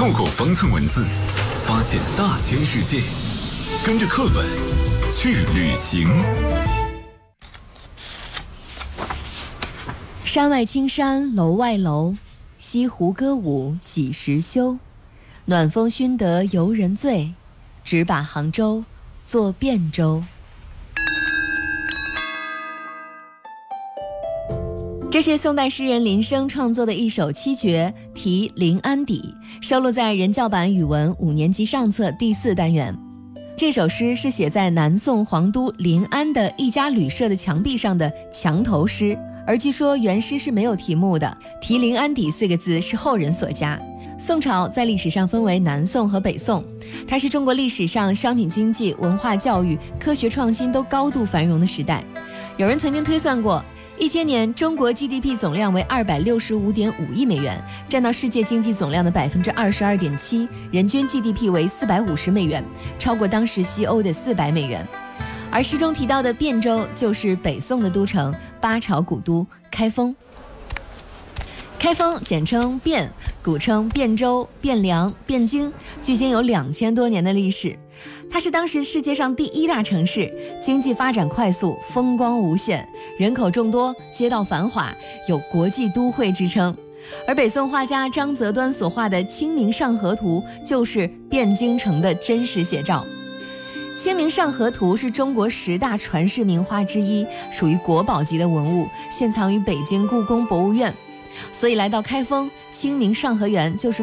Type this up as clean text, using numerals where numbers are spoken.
透过方寸文字，发现大千世界，跟着课本去旅行。 山外青山楼外楼，西湖歌舞几时休？暖风熏得游人醉，只把杭州作汴州。这是宋代诗人林升创作的一首七绝，题临安邸，收录在人教版语文5年级上册第4单元。这首诗是写在南宋皇都临安的一家旅社的墙壁上的墙头诗，而据说原诗是没有题目的，题临安邸4个字是后人所加。宋朝在历史上分为南宋和北宋，它是中国历史上商品经济、文化教育、科学创新都高度繁荣的时代。有人曾经推算过，1000年中国 GDP 总量为265.5亿美元，占到世界经济总量的22.7%，人均 GDP 为450美元，超过当时西欧的400美元。而诗中提到的汴州就是北宋的都城，八朝古都开封。开封简称汴，古称汴州、汴梁、汴京，距今有2000多年的历史。它是当时世界上第1大城市，经济发展快速，风光无限，人口众多，街道繁华，有国际都会之称。而北宋画家张择端所画的《清明上河图》就是汴京城的真实写照。《清明上河图》是中国10大传世名画之一，属于国宝级的文物，现藏于北京故宫博物院。所以来到开封，清明上河园就是